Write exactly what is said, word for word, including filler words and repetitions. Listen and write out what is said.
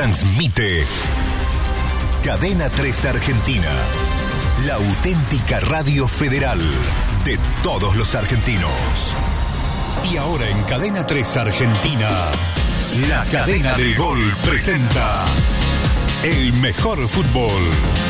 Transmite Cadena tres Argentina, la auténtica radio federal de todos los argentinos. Y ahora en Cadena tres Argentina, la cadena del gol presenta el mejor fútbol.